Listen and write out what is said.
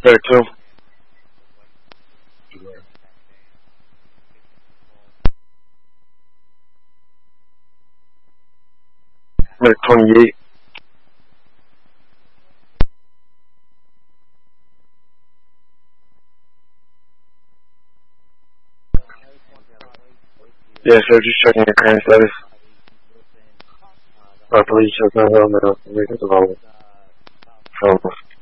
32. Medic 28. Yeah, sir, just checking your current status. Police check my helmet. Make it available.